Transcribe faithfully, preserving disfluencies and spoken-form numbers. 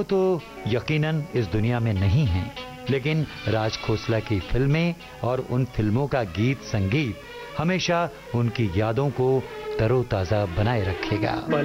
वो तो यकीनन इस दुनिया में नहीं हैं, लेकिन राज खोसला की फिल्में और उन फिल्मों का गीत संगीत हमेशा उनकी यादों को तरोताजा बनाए रखेगा।